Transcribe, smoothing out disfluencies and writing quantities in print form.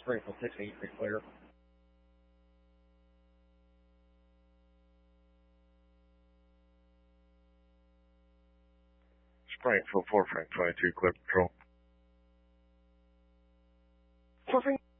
Springfield 683 clear. Springfield 4 Frank 22, clear patrol. 4 Frank